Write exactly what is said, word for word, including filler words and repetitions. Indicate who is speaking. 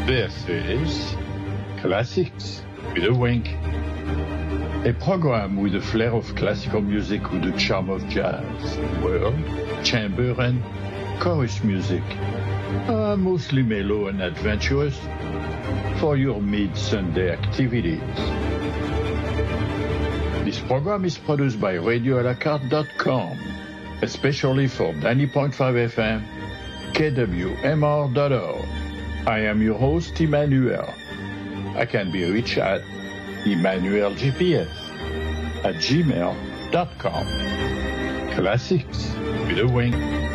Speaker 1: This is Classics with a Wink, a program with a flair of classical music with the charm of jazz, world, chamber, and chorus music, uh, mostly mellow and adventurous for your mid-Sunday activities. This program is produced by radio a la carte dot com, especially for ninety point five F M, K W M R dot org. I am your host, Emmanuel. I can be reached at emmanuelgps at gmail dot com. Classics with a Wink.